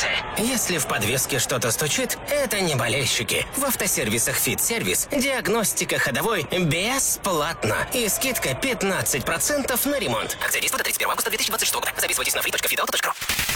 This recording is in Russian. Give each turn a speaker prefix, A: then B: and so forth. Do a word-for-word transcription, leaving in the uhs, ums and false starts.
A: информация. Если в подвеске что-то стучит, это не болельщики. В автосервисах «Фит-сервис» диагностика ходовой бесплатно. И скидка пятнадцать процентов на ремонт. Акция действует до тридцать первого августа две тысячи двадцать шестого года. Записывайтесь на free точка fit auto точка ru.